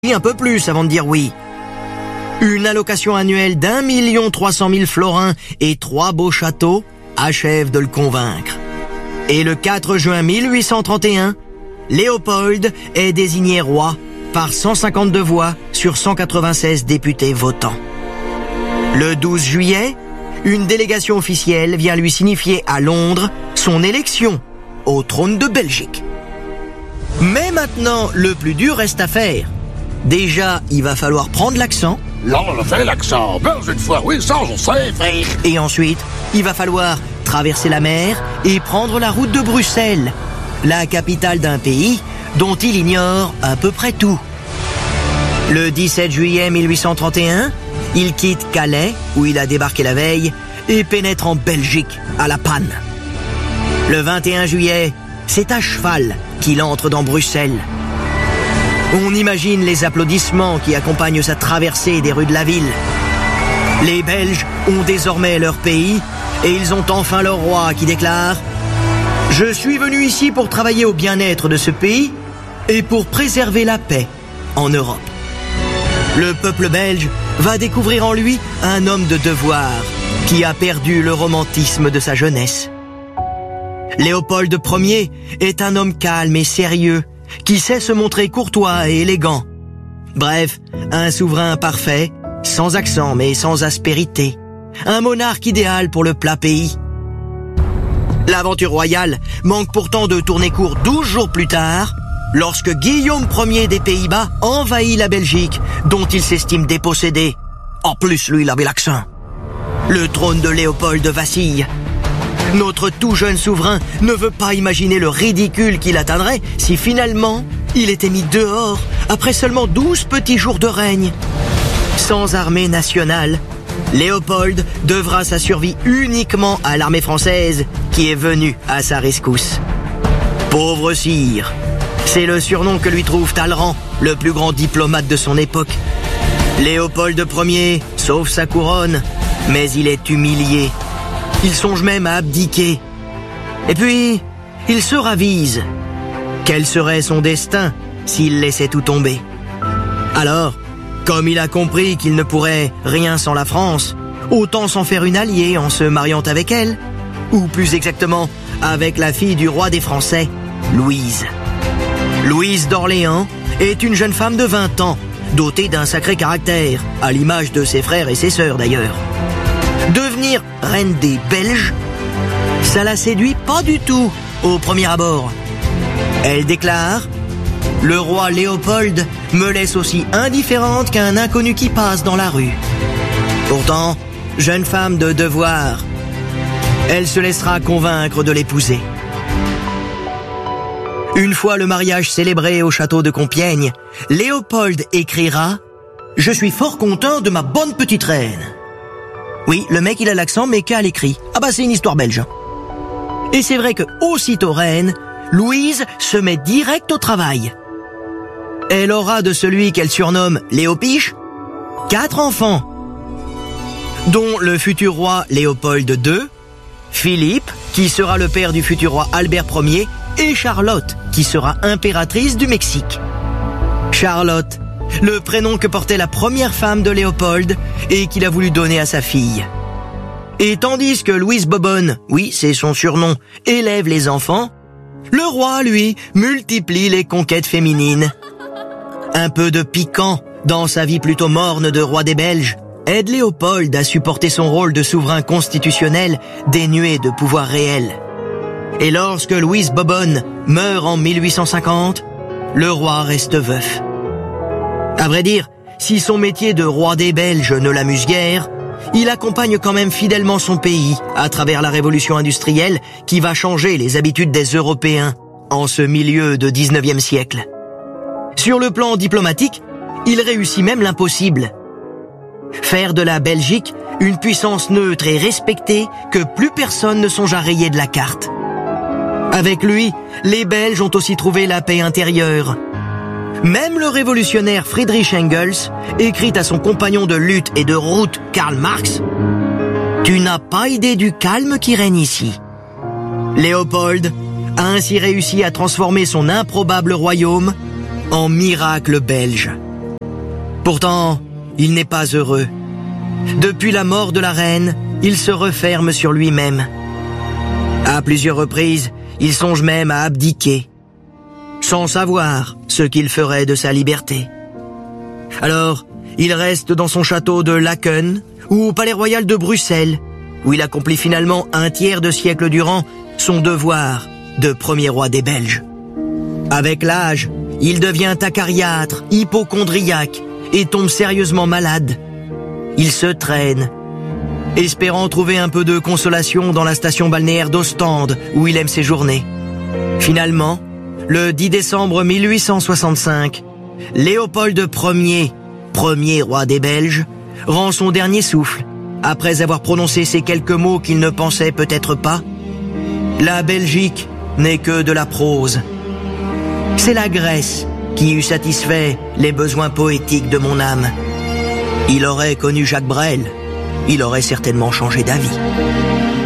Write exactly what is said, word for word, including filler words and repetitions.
un peu plus avant de dire oui. Une allocation annuelle d'un million trois cent mille florins et trois beaux châteaux achèvent de le convaincre. Et le quatre juin mille huit cent trente et un, Léopold est désigné roi par cent cinquante-deux voix sur cent quatre-vingt-seize députés votants. Le douze juillet, une délégation officielle vient lui signifier à Londres son élection au trône de Belgique. Mais maintenant, le plus dur reste à faire. Déjà, il va falloir prendre l'accent. Là, je fais l'accent. Belge une fois, oui, ça, je sais faire. Et ensuite, il va falloir traverser la mer et prendre la route de Bruxelles, la capitale d'un pays dont il ignore à peu près tout. Le dix-sept juillet mille huit cent trente et un, il quitte Calais, où il a débarqué la veille, et pénètre en Belgique, à La Panne. Le vingt et un juillet, c'est à cheval qu'il entre dans Bruxelles. On imagine les applaudissements qui accompagnent sa traversée des rues de la ville. Les Belges ont désormais leur pays et ils ont enfin leur roi qui déclare « Je suis venu ici pour travailler au bien-être de ce pays et pour préserver la paix en Europe. » Le peuple belge va découvrir en lui un homme de devoir qui a perdu le romantisme de sa jeunesse. Léopold Ier est un homme calme et sérieux qui sait se montrer courtois et élégant. Bref, un souverain parfait, sans accent mais sans aspérité. Un monarque idéal pour le plat pays. L'aventure royale manque pourtant de tourner court douze jours plus tard, lorsque Guillaume Ier des Pays-Bas envahit la Belgique, dont il s'estime dépossédé. En plus, lui, il avait l'accent. Le trône de Léopold vacille. Notre tout jeune souverain ne veut pas imaginer le ridicule qu'il atteindrait si finalement il était mis dehors après seulement douze petits jours de règne. Sans armée nationale, Léopold devra sa survie uniquement à l'armée française qui est venue à sa rescousse. Pauvre sire, c'est le surnom que lui trouve Talleyrand, le plus grand diplomate de son époque. Léopold Ier sauve sa couronne, mais il est humilié. Il songe même à abdiquer. Et puis, il se ravise. Quel serait son destin s'il laissait tout tomber? Alors, comme il a compris qu'il ne pourrait rien sans la France, autant s'en faire une alliée en se mariant avec elle, ou plus exactement, avec la fille du roi des Français, Louise. Louise d'Orléans est une jeune femme de vingt ans, dotée d'un sacré caractère, à l'image de ses frères et ses sœurs d'ailleurs. Devenir reine des Belges, ça la séduit pas du tout au premier abord. Elle déclare « Le roi Léopold me laisse aussi indifférente qu'un inconnu qui passe dans la rue. » Pourtant, jeune femme de devoir, elle se laissera convaincre de l'épouser. Une fois le mariage célébré au château de Compiègne, Léopold écrira « Je suis fort content de ma bonne petite reine. » Oui, le mec il a l'accent mais qu'à l'écrit. Ah bah c'est une histoire belge. Et c'est vrai que, aussitôt reine, Louise se met direct au travail. Elle aura de celui qu'elle surnomme Léopiche quatre enfants, dont le futur roi Léopold deux, Philippe, qui sera le père du futur roi Albert Ier, et Charlotte, qui sera impératrice du Mexique. Charlotte, le prénom que portait la première femme de Léopold et qu'il a voulu donner à sa fille. Et tandis que Louise Bobonne, oui, c'est son surnom, élève les enfants, le roi, lui, multiplie les conquêtes féminines. Un peu de piquant dans sa vie plutôt morne de roi des Belges aide Léopold à supporter son rôle de souverain constitutionnel dénué de pouvoir réel. Et lorsque Louise Bobonne meurt en mille huit cent cinquante, le roi reste veuf. À vrai dire, si son métier de roi des Belges ne l'amuse guère, il accompagne quand même fidèlement son pays à travers la révolution industrielle qui va changer les habitudes des Européens en ce milieu de dix-neuvième siècle. Sur le plan diplomatique, il réussit même l'impossible. Faire de la Belgique une puissance neutre et respectée que plus personne ne songe à rayer de la carte. Avec lui, les Belges ont aussi trouvé la paix intérieure. Même le révolutionnaire Friedrich Engels écrit à son compagnon de lutte et de route Karl Marx « Tu n'as pas idée du calme qui règne ici. » Léopold a ainsi réussi à transformer son improbable royaume en miracle belge. Pourtant, il n'est pas heureux. Depuis la mort de la reine, il se referme sur lui-même. À plusieurs reprises, il songe même à abdiquer, sans savoir ce qu'il ferait de sa liberté. Alors, il reste dans son château de Laeken ou au palais royal de Bruxelles, où il accomplit finalement un tiers de siècle durant son devoir de premier roi des Belges. Avec l'âge, il devient acariâtre, hypocondriaque et tombe sérieusement malade. Il se traîne, espérant trouver un peu de consolation dans la station balnéaire d'Ostende où il aime séjourner. Finalement, le dix décembre mille huit cent soixante-cinq, Léopold Ier, premier roi des Belges, rend son dernier souffle après avoir prononcé ces quelques mots qu'il ne pensait peut-être pas. La Belgique n'est que de la prose. C'est la Grèce qui eût satisfait les besoins poétiques de mon âme. Il aurait connu Jacques Brel, il aurait certainement changé d'avis.